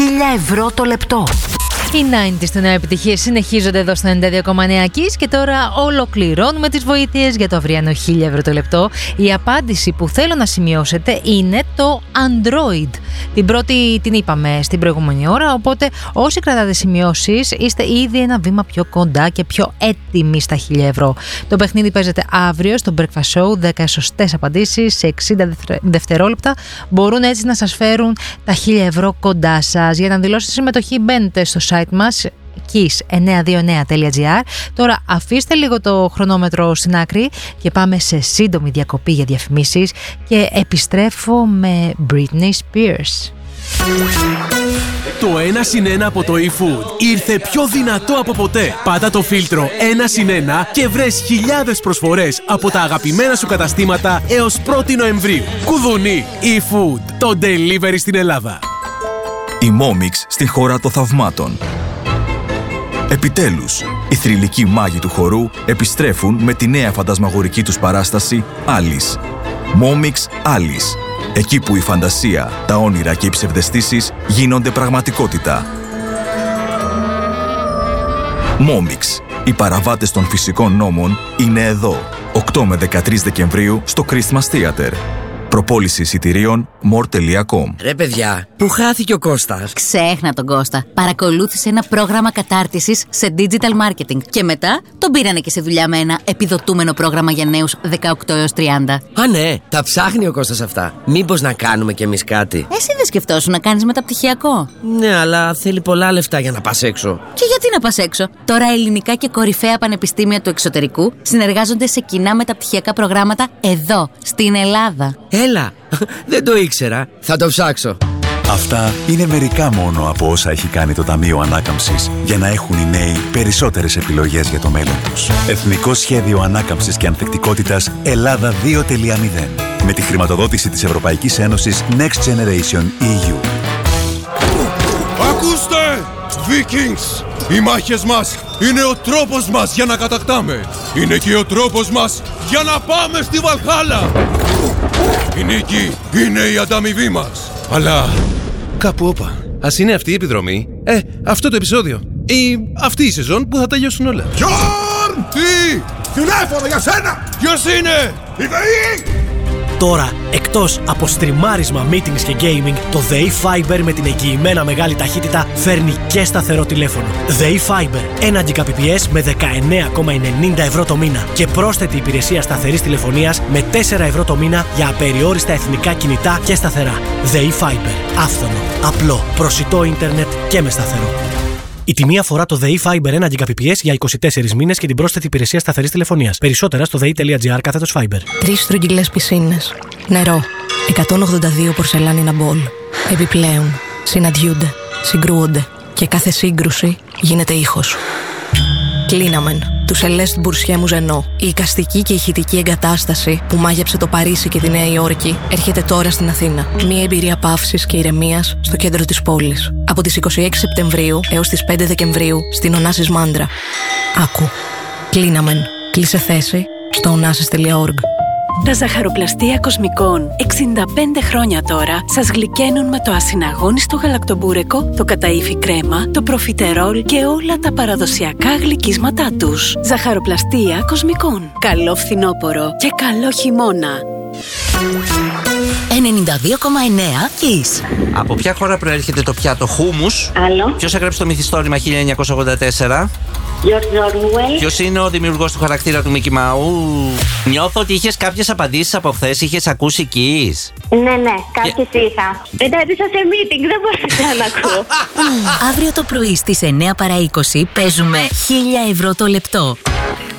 ευρώ το λεπτό. Οι 90's του Νέου Επιτυχίες συνεχίζονται εδώ στο 92,9 Kiss και τώρα ολοκληρώνουμε τις βοήθειες για το αυριανό 1000 ευρώ το λεπτό. Η απάντηση που θέλω να σημειώσετε είναι το Android. Την πρώτη την είπαμε στην προηγούμενη ώρα, οπότε όσοι κρατάτε σημειώσεις είστε ήδη ένα βήμα πιο κοντά και πιο έτοιμοι στα 1000 ευρώ. Το παιχνίδι παίζεται αύριο στο Breakfast Show. 10 σωστές απαντήσεις σε 60 δευτερόλεπτα μπορούν έτσι να σας φέρουν τα 1000 ευρώ κοντά σας. Για να δηλώσετε συμμετοχή μπαίνετε στο site μας kiss929.gr. Τώρα αφήστε λίγο το χρονόμετρο στην άκρη και πάμε σε σύντομη διακοπή για διαφημίσεις και επιστρέφω με Britney Spears. Το 1+1 από το eFood ήρθε πιο δυνατό από ποτέ. Πάτα το φίλτρο 1+1 και βρες χιλιάδες προσφορές από τα αγαπημένα σου καταστήματα έως 1η Νοεμβρίου. Κουδουνί eFood, το delivery στην Ελλάδα. Η Momix στη χώρα των θαυμάτων. Επιτέλους, οι θρυλικοί μάγοι του χορού επιστρέφουν με τη νέα φαντασμαγορική τους παράσταση Alice. Momix Alice. Εκεί που η φαντασία, τα όνειρα και οι ψευδαισθήσεις γίνονται πραγματικότητα. Momix. Οι παραβάτες των φυσικών νόμων είναι εδώ. 8 με 13 Δεκεμβρίου στο Christmas Theater. Προπόληση εισιτηρίων more.com. Ρε παιδιά, πού χάθηκε ο Κώστας? Ξέχνα τον Κώστα. Παρακολούθησε ένα πρόγραμμα κατάρτισης σε digital marketing και μετά τον πήρανε και σε δουλειά με ένα επιδοτούμενο πρόγραμμα για νέους 18 έως 30. Α, ναι, τα ψάχνει ο Κώστας αυτά. Μήπως να κάνουμε κι εμείς κάτι? Εσύ δεν σκεφτόσουν να κάνεις μεταπτυχιακό? Ναι, αλλά θέλει πολλά λεφτά για να πας έξω. Και γιατί να πας έξω? Τώρα ελληνικά και κορυφαία πανεπιστήμια του εξωτερικού συνεργάζονται σε κοινά μεταπτυχιακά προγράμματα εδώ, στην Ελλάδα. Έλα, δεν το ήξερα. Θα το ψάξω. Αυτά είναι μερικά μόνο από όσα έχει κάνει το Ταμείο Ανάκαμψης για να έχουν οι νέοι περισσότερες επιλογές για το μέλλον τους. Εθνικό Σχέδιο Ανάκαμψης και Ανθεκτικότητας Ελλάδα 2.0 με τη χρηματοδότηση της Ευρωπαϊκής Ένωσης Next Generation EU. Ακούστε! Vikings! Οι μάχες μας είναι ο τρόπος μας για να κατακτάμε. Είναι και ο τρόπος μας για να πάμε στη Βαλχάλα. Η νίκη είναι η ανταμοιβή μας. Αλλά κάπου όπα. Ας είναι αυτή η επιδρομή, αυτό το επεισόδιο ή αυτή η σεζόν που θα τελειώσουν όλα. Γιόρν! Τι! Τηλέφωνο για σένα! Ποιος είναι? Η ΔΕΗ! Τώρα, εκτός από στριμάρισμα, meetings και gaming, το ΔΕΗ Fiber με την εγγυημένα μεγάλη ταχύτητα φέρνει και σταθερό τηλέφωνο. ΔΕΗ Fiber, 1 Gbps με 19,90 ευρώ το μήνα και πρόσθετη υπηρεσία σταθερής τηλεφωνίας με 4 ευρώ το μήνα για απεριόριστα εθνικά κινητά και σταθερά. ΔΕΗ Fiber, άφθονο, απλό, προσιτό ίντερνετ και με σταθερό. Η τιμή αφορά το ΔΕΗ Fiber 1 Gbps για 24 μήνες και την πρόσθετη υπηρεσία σταθερής τηλεφωνίας. Περισσότερα στο dei.gr/Fiber. 3 στρογγυλές πισίνες. Νερό. 182 πορσελάνινα μπολ. Επιπλέον, συναντιούνται, συγκρούονται και κάθε σύγκρουση γίνεται ήχος. Κλίναμεν. Του Σελέστ Μπουρσιέ Μουζενό. Η εικαστική και ηχητική εγκατάσταση που μάγεψε το Παρίσι και τη Νέα Υόρκη έρχεται τώρα στην Αθήνα. Μια εμπειρία παύσης και ηρεμίας στο κέντρο της πόλης. Από τις 26 Σεπτεμβρίου έως τις 5 Δεκεμβρίου στην Ωνάσης Μάντρα. Άκου. Κλίναμεν. Κλείσε θέση στο onassis.org. Τα ζαχαροπλαστεία Κοσμικών 65 χρόνια τώρα σας γλυκαίνουν με το ασυναγώνιστο γαλακτομπούρεκο, το καταΐφι κρέμα, το προφιτερόλ και όλα τα παραδοσιακά γλυκίσματά τους. Ζαχαροπλαστεία Κοσμικών. Καλό φθινόπωρο και καλό χειμώνα. 92,9 Kiss. Από ποια χώρα προέρχεται το πιάτο χούμους? Άλλο. Ποιος έγραψε το μυθιστόρημα 1984? George Orwell. Ποιος είναι ο δημιουργός του χαρακτήρα του Μίκι Μάου? Νιώθω ότι είχες κάποιες απαντήσεις από χθες, είχες ακούσει Kiss. Ναι, κάποιες είχα. Εντάξει, σε meeting, δεν μπορούσα να ακούω. Αύριο το πρωί στις 9 παρά 20 παίζουμε 1000 ευρώ το λεπτό.